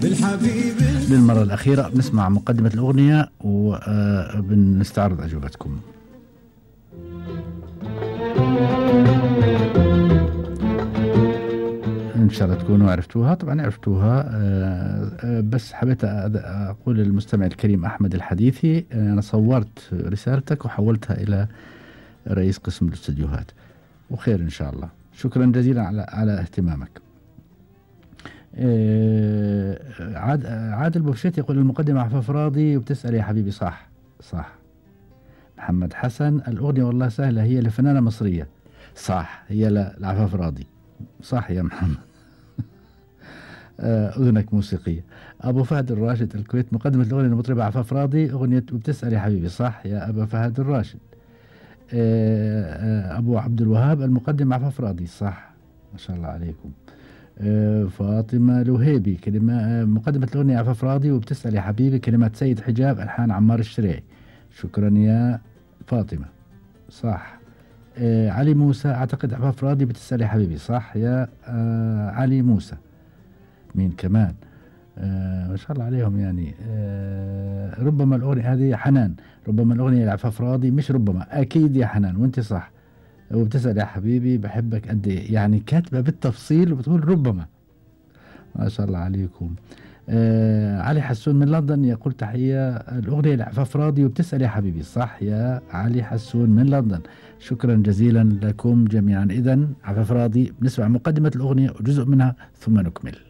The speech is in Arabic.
للمرة الأخيرة بنسمع مقدمة الأغنية وبنستعرض أجوبتكم. إن شاء الله تكونوا عرفتوها. طبعا عرفتوها، بس حبيت أقول للمستمع الكريم أحمد الحديثي، أنا صورت رسالتك وحولتها إلى رئيس قسم الاستديوهات، وخير إن شاء الله. شكرا جزيلا على اهتمامك. عادل بوفشيت يقول المقدمة عفاف راضي وبتسأل يا حبيبي. صح. محمد حسن الأغنية والله سهلة، هي لفنانة مصرية. صح، هي لعفاف راضي. صح يا محمد. أذنك موسيقية. أبو فهد الراشد الكويت مقدمة الأغنية المطربة عفاف راضي، أغنية وبتسأل يا حبيبي. صح يا أبا فهد الراشد. أبو عبد الوهاب المقدم عفاف راضي. صح، ما شاء الله عليكم. فاطمة لوهيبي كلمة مقدمة الأغنية عفاف راضي وبتسأل يا حبيبي، كلمات سيد حجاب، ألحان عمار الشريعي. شكرا يا فاطمة. صح. علي موسى أعتقد عفاف راضي بتسأل يا حبيبي. صح يا علي موسى. مين كمان؟ ما شاء الله عليهم يعني. ربما الأغنية هذه حنان، ربما الأغنية لعفاف راضي، مش ربما، أكيد يا حنان وانت صح. وبتسأل يا حبيبي بحبك قد ايه، يعني كاتبة بالتفصيل وبتقول ربما. ما شاء الله عليكم. علي حسون من لندن يقول تحية الأغنية لعفاف راضي وبتسأل يا حبيبي. صح يا علي حسون من لندن. شكرا جزيلا لكم جميعا. إذن عفاف راضي بنسمع مقدمة الأغنية وجزء منها ثم نكمل.